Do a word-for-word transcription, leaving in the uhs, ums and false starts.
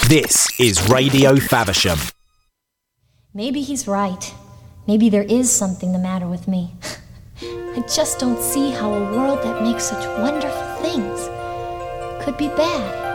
This is Radio Faversham. Maybe he's right. Maybe there is something the matter with me. I just don't see how a world that makes such wonderful things could be bad.